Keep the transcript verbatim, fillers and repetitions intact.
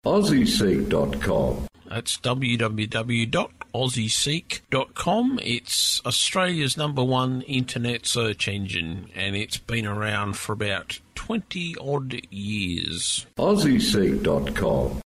Aussie Seek dot com. That's w w w dot aussie seek dot com. It's Australia's number one internet search engine, and it's been around for about twenty odd years. Aussie Seek dot com.